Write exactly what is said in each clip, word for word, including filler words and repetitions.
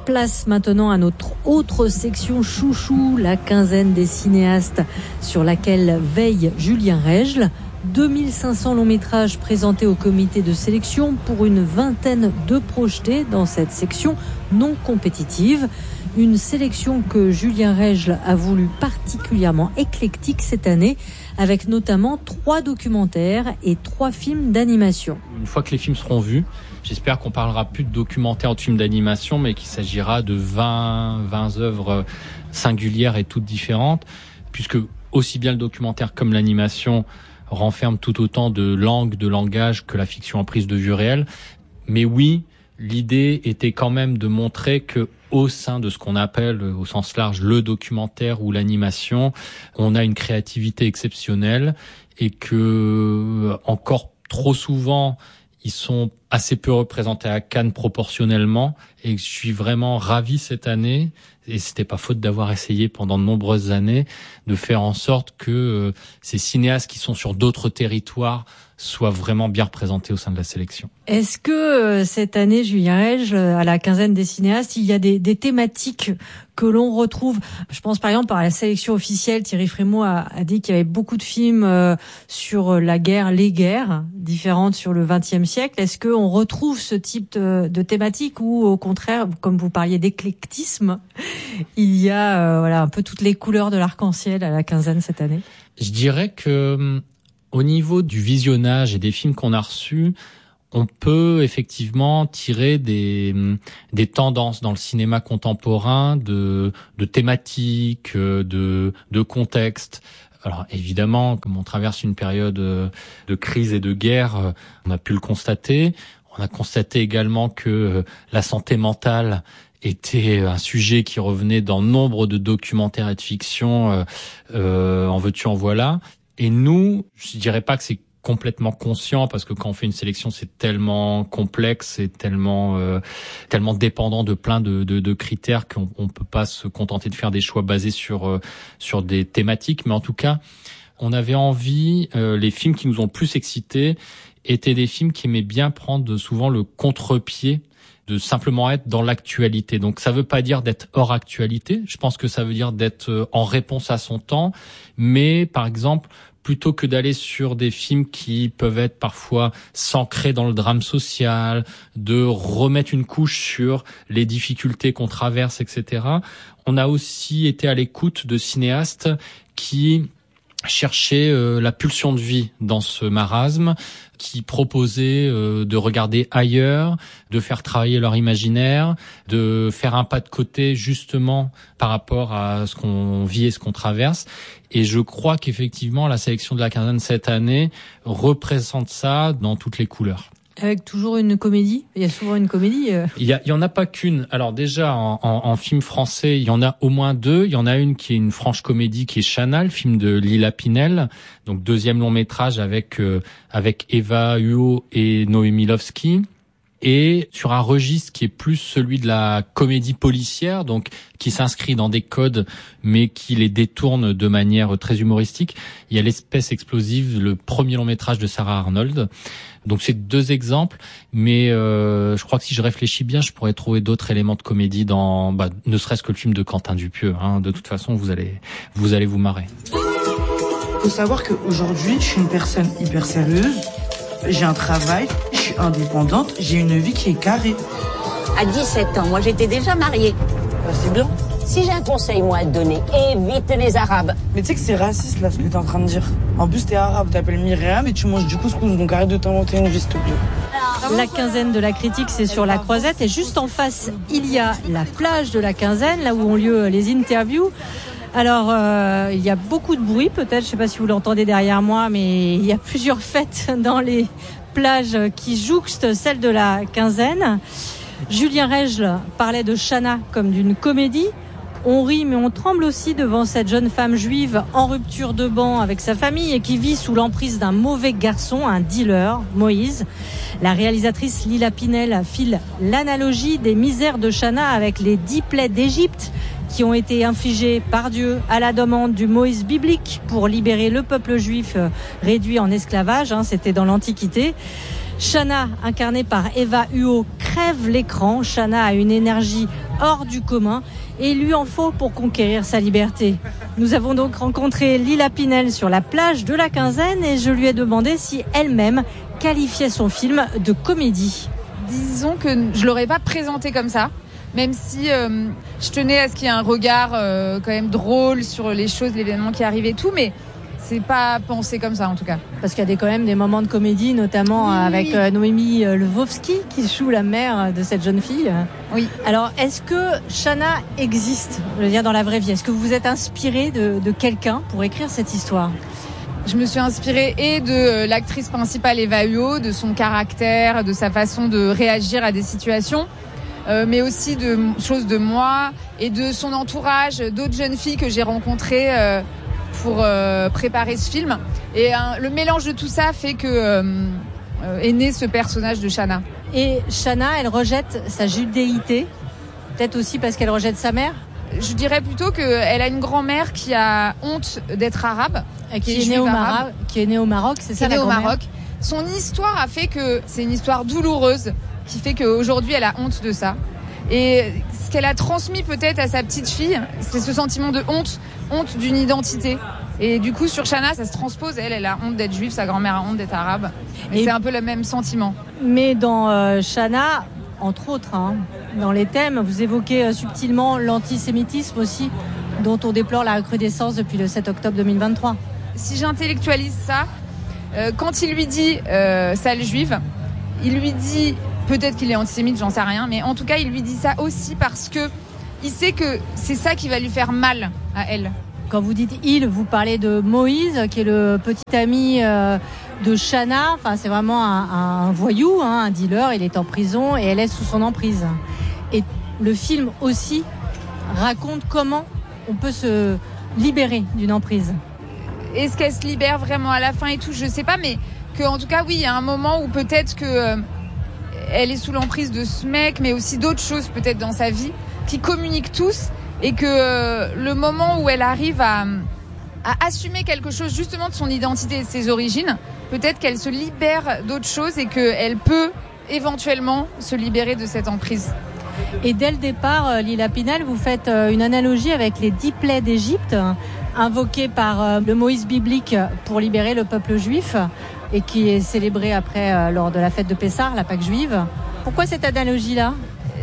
Place maintenant à notre autre section chouchou, la quinzaine des cinéastes sur laquelle veille Julien Règle. deux mille cinq cents longs métrages présentés au comité de sélection pour une vingtaine de projetés dans cette section non compétitive. Une sélection que Julien Règle a voulu particulièrement éclectique cette année, avec notamment trois documentaires et trois films d'animation. Une fois que les films seront vus, j'espère qu'on parlera plus de documentaires ou de films d'animation, mais qu'il s'agira de vingt, vingt œuvres singulières et toutes différentes, puisque aussi bien le documentaire comme l'animation renferment tout autant de langues, de langage que la fiction en prise de vue réelle. Mais oui, l'idée était quand même de montrer que au sein de ce qu'on appelle au sens large le documentaire ou l'animation, on a une créativité exceptionnelle et que encore trop souvent ils sont assez peu représentés à Cannes proportionnellement, et je suis vraiment ravi cette année, et c'était pas faute d'avoir essayé pendant de nombreuses années de faire en sorte que euh, ces cinéastes qui sont sur d'autres territoires soient vraiment bien représentés au sein de la sélection. Est-ce que euh, cette année, Julien Règle, à la quinzaine des cinéastes, il y a des, des thématiques que l'on retrouve? Je pense par exemple à la sélection officielle, Thierry Frémaux a, a dit qu'il y avait beaucoup de films euh, sur la guerre, les guerres différentes sur le vingtième siècle. Est-ce qu'on retrouve ce type de, de thématique ou au contraire, comme vous parliez d'éclectisme, il y a euh, voilà un peu toutes les couleurs de l'arc-en-ciel à la quinzaine cette année? Je dirais que au niveau du visionnage et des films qu'on a reçus, on peut effectivement tirer des des tendances dans le cinéma contemporain, de de thématiques, de de contextes. Alors évidemment, comme on traverse une période de crise et de guerre, on a pu le constater. On a constaté également que la santé mentale était un sujet qui revenait dans nombre de documentaires et de fiction, euh, en veux-tu, en voilà. Et nous, je dirais pas que c'est complètement conscient, parce que quand on fait une sélection, c'est tellement complexe, c'est tellement euh, tellement dépendant de plein de, de, de critères qu'on on peut pas se contenter de faire des choix basés sur euh, sur des thématiques. Mais en tout cas, on avait envie, euh, les films qui nous ont le plus excités étaient des films qui aimaient bien prendre souvent le contre-pied de simplement être dans l'actualité. Donc ça veut pas dire d'être hors actualité, je pense que ça veut dire d'être en réponse à son temps, mais par exemple, plutôt que d'aller sur des films qui peuvent être parfois s'ancrer dans le drame social, de remettre une couche sur les difficultés qu'on traverse, et cetera, on a aussi été à l'écoute de cinéastes qui cherchaient euh, la pulsion de vie dans ce marasme, qui proposaient euh, de regarder ailleurs, de faire travailler leur imaginaire, de faire un pas de côté justement par rapport à ce qu'on vit et ce qu'on traverse. Et je crois qu'effectivement la sélection de la quinzaine cette année représente ça dans toutes les couleurs. Avec toujours une comédie? Il y a souvent une comédie euh... Il y, a, il y en a pas qu'une. Alors déjà, en, en, en film français, il y en a au moins deux. Il y en a une qui est une franche comédie, qui est Chana, le film de Lila Pinel. Donc deuxième long métrage avec euh, avec Eva Huot et Noémie Lovski. Et sur un registre qui est plus celui de la comédie policière, donc qui s'inscrit dans des codes, mais qui les détourne de manière très humoristique. Il y a L'Espèce explosive, le premier long métrage de Sarah Arnold. Donc c'est deux exemples, mais euh, je crois que si je réfléchis bien, je pourrais trouver d'autres éléments de comédie dans, bah, ne serait-ce que le film de Quentin Dupieux. Hein. De toute façon, vous allez, vous allez vous marrer. Faut savoir qu'aujourd'hui, je suis une personne hyper sérieuse. J'ai un travail, je suis indépendante, j'ai une vie qui est carrée. À dix-sept ans, moi j'étais déjà mariée. Bah, c'est bien. Si j'ai un conseil, moi, à te donner, évite les Arabes. Mais tu sais que c'est raciste, là, ce que t'es en train de dire. En plus, t'es arabe, t'appelles Myriam et tu manges du couscous, donc arrête de t'inventer une vie, s'il te plaît. La quinzaine de la critique, c'est sur la Croisette. Et juste en face, il y a la plage de la quinzaine, là où ont lieu les interviews. Alors, euh, il y a beaucoup de bruit, peut-être, je sais pas si vous l'entendez derrière moi, mais il y a plusieurs fêtes dans les plages qui jouxtent celles de la quinzaine. Julien Règle parlait de Chana comme d'une comédie. On rit, mais on tremble aussi devant cette jeune femme juive en rupture de ban avec sa famille et qui vit sous l'emprise d'un mauvais garçon, un dealer, Moïse. La réalisatrice Lila Pinel file l'analogie des misères de Chana avec les dix plaies d'Égypte qui ont été infligées par Dieu à la demande du Moïse biblique pour libérer le peuple juif réduit en esclavage. Hein, c'était dans l'Antiquité. Shanna, incarnée par Eva Huot, crève l'écran. Shanna a une énergie hors du commun et il lui en faut pour conquérir sa liberté. Nous avons donc rencontré Lila Pinel sur la plage de la Quinzaine et je lui ai demandé si elle-même qualifiait son film de comédie. Disons que je l'aurais pas présenté comme ça, même si euh, je tenais à ce qu'il y ait un regard euh, quand même drôle sur les choses, l'événement qui arrive et tout, mais c'est pas pensé comme ça en tout cas. Parce qu'il y a des, quand même des moments de comédie, notamment oui, avec oui. Euh, Noémie Lvovsky qui joue la mère de cette jeune fille. Oui. Alors, est-ce que Shanna existe, je veux dire, dans la vraie vie? Est-ce que vous vous êtes inspiré de, de quelqu'un pour écrire cette histoire? Je me suis inspirée et de l'actrice principale Eva Huot, de son caractère, de sa façon de réagir à des situations, euh, mais aussi de choses de moi et de son entourage, d'autres jeunes filles que j'ai rencontrées euh, pour euh, préparer ce film. Et hein, le mélange de tout ça fait que euh, est né ce personnage de Shanna. Et Shanna, elle rejette sa judéité, peut-être aussi parce qu'elle rejette sa mère? Je dirais plutôt qu'elle a une grand-mère qui a honte d'être arabe, qui, qui, est, est née au arabe, Maroc, qui est née au Maroc, c'est ça, qui est née la au grand-mère. Maroc. Son histoire a fait que c'est une histoire douloureuse qui fait qu'aujourd'hui elle a honte de ça. Et ce qu'elle a transmis peut-être à sa petite fille, c'est ce sentiment de honte, honte d'une identité. Et du coup, sur Shanna, ça se transpose. Elle, elle a honte d'être juive, sa grand-mère a honte d'être arabe. Et, et c'est un peu le même sentiment. Mais dans euh, Shanna, entre autres, hein, dans les thèmes, vous évoquez euh, subtilement l'antisémitisme aussi, dont on déplore la recrudescence depuis le sept octobre deux mille vingt-trois. Si j'intellectualise ça, euh, quand il lui dit euh, sale juive, il lui dit, peut-être qu'il est antisémite, j'en sais rien, mais en tout cas, il lui dit ça aussi parce que il sait que c'est ça qui va lui faire mal à elle. Quand vous dites il, vous parlez de Moïse, qui est le petit ami euh, de Shanna. Enfin, c'est vraiment un, un voyou, hein, un dealer. Il est en prison et elle est sous son emprise. Et le film aussi raconte comment on peut se libérer d'une emprise. Est-ce qu'elle se libère vraiment à la fin et tout? Je sais pas, mais que en tout cas, oui, il y a un moment où peut-être que euh, elle est sous l'emprise de ce mec, mais aussi d'autres choses peut-être dans sa vie qui communiquent tous. Et que euh, le moment où elle arrive à, à assumer quelque chose justement de son identité et de ses origines, peut-être qu'elle se libère d'autres choses et qu'elle peut éventuellement se libérer de cette emprise. Et dès le départ, Lila Pinel, vous faites une analogie avec les dix plaies d'Égypte, invoquées par le Moïse biblique pour libérer le peuple juif et qui est célébré après lors de la fête de Pessah, la Pâque juive. Pourquoi cette analogie-là ?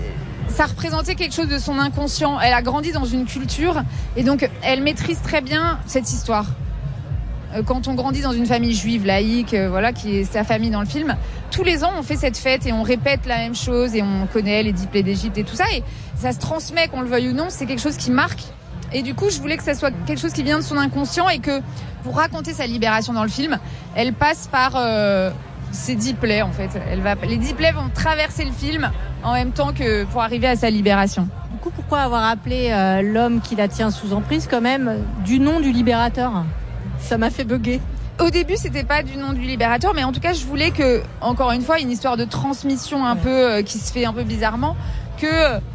Ça représentait quelque chose de son inconscient. Elle a grandi dans une culture et donc elle maîtrise très bien cette histoire. Quand on grandit dans une famille juive, laïque, voilà, qui est sa famille dans le film, tous les ans on fait cette fête et on répète la même chose et on connaît les dix plaies d'Égypte et tout ça et ça se transmet, qu'on le veuille ou non, c'est quelque chose qui marque. Et du coup, je voulais que ça soit quelque chose qui vient de son inconscient et que pour raconter sa libération dans le film, elle passe par euh, ces dix plaies en fait. Elle va, les dix plaies vont traverser le film en même temps que pour arriver à sa libération. Du coup, pourquoi avoir appelé euh, l'homme qui la tient sous emprise quand même du nom du libérateur ? Ça m'a fait bugger. Au début, c'était pas du nom du libérateur, mais en tout cas, je voulais que, encore une fois, une histoire de transmission un ouais. peu euh, qui se fait un peu bizarrement, que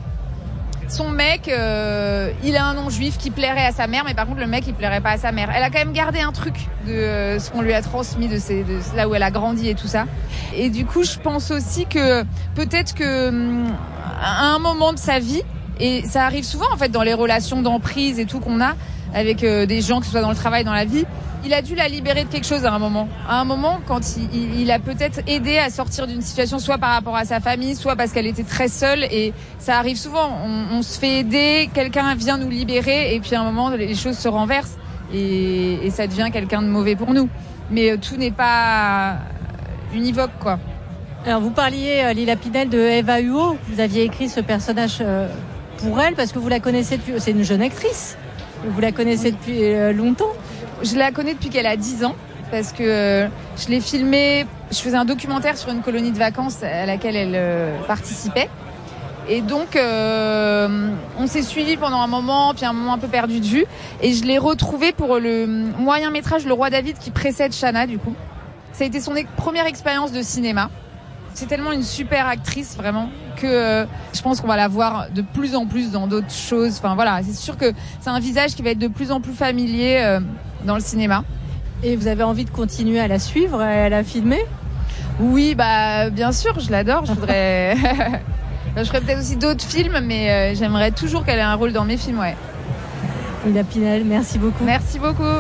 son mec, euh, il a un nom juif qui plairait à sa mère, mais par contre, le mec, il plairait pas à sa mère. Elle a quand même gardé un truc de euh, ce qu'on lui a transmis de, ses, de là où elle a grandi et tout ça. Et du coup, je pense aussi que peut-être que hum, à un moment de sa vie, et ça arrive souvent en fait dans les relations d'emprise et tout qu'on a avec euh, des gens, que ce soit dans le travail, dans la vie, il a dû la libérer de quelque chose à un moment. À un moment, quand il, il a peut-être aidé à sortir d'une situation, soit par rapport à sa famille, soit parce qu'elle était très seule. Et ça arrive souvent. On, on se fait aider, quelqu'un vient nous libérer, et puis à un moment, les choses se renversent et, et ça devient quelqu'un de mauvais pour nous. Mais euh, tout n'est pas univoque, quoi. Alors, vous parliez, euh, Lila Pinel, de Eva Huot. Vous aviez écrit ce personnage euh, pour elle parce que vous la connaissez depuis... C'est une jeune actrice. Vous la connaissez oui. depuis euh, longtemps. Je la connais depuis qu'elle a dix ans parce que euh, je l'ai filmée, je faisais un documentaire sur une colonie de vacances à laquelle elle euh, participait. Et donc, euh, on s'est suivis pendant un moment, puis un moment un peu perdu de vue. Et je l'ai retrouvée pour le moyen métrage Le Roi David qui précède Shanna, du coup. Ça a été son première expérience de cinéma. C'est tellement une super actrice, vraiment, que euh, je pense qu'on va la voir de plus en plus dans d'autres choses. Enfin voilà, c'est sûr que c'est un visage qui va être de plus en plus familier euh, dans le cinéma. Et vous avez envie de continuer à la suivre et à la filmer ? Oui, bah bien sûr, je l'adore. Je voudrais. Je ferais peut-être aussi d'autres films, mais euh, j'aimerais toujours qu'elle ait un rôle dans mes films, ouais. Mila Pinel, merci beaucoup. Merci beaucoup.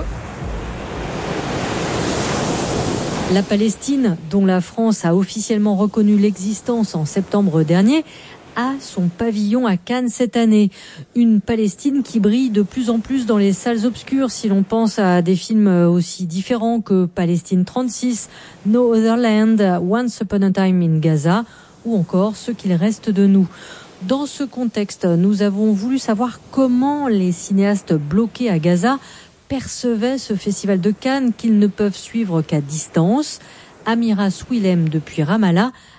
La Palestine, dont la France a officiellement reconnu l'existence en septembre dernier, a son pavillon à Cannes cette année. Une Palestine qui brille de plus en plus dans les salles obscures si l'on pense à des films aussi différents que Palestine trente-six, No Other Land, Once Upon a Time in Gaza ou encore Ce qu'il reste de nous. Dans ce contexte, nous avons voulu savoir comment les cinéastes bloqués à Gaza percevaient ce festival de Cannes qu'ils ne peuvent suivre qu'à distance. Amira Swilem depuis Ramallah